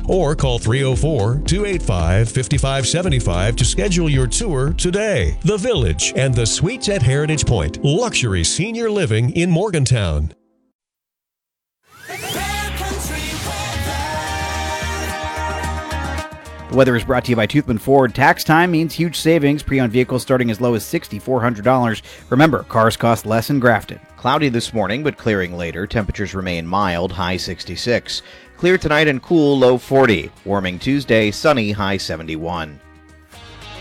or call 304-285-5575 to schedule your tour today. The Village and the Suites at Heritage Point. Luxury senior living in Morgantown. The weather is brought to you by Toothman Ford. Tax time means huge savings. Pre-owned vehicles starting as low as $6,400. Remember, cars cost less in Grafton. Cloudy this morning, but clearing later. Temperatures remain mild, high 66. Clear tonight and cool, low 40. Warming Tuesday, sunny, high 71.